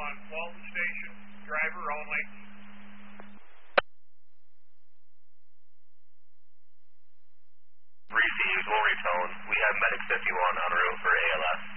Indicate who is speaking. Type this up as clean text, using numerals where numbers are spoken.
Speaker 1: on Walton Station, driver only.
Speaker 2: Received, will retone. We have Medic 51 en route for ALS.